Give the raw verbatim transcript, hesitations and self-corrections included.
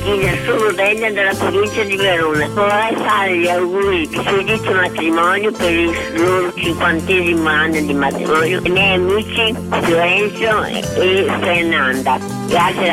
Martina, sono Delia della provincia di Verona. Vorrei fare gli auguri di felice matrimonio per il loro cinquantesimo anno di matrimonio ai miei amici Fiorenzo e Fernanda. Grazie